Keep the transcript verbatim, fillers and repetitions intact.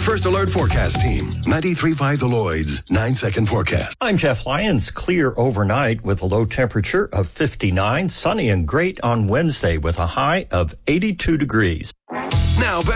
First Alert Forecast Team, ninety-three point five The Lloyd's nine-second forecast. I'm Jeff Lyons. Clear overnight with a low temperature of fifty-nine. Sunny and great on Wednesday with a high of eighty-two degrees. Now back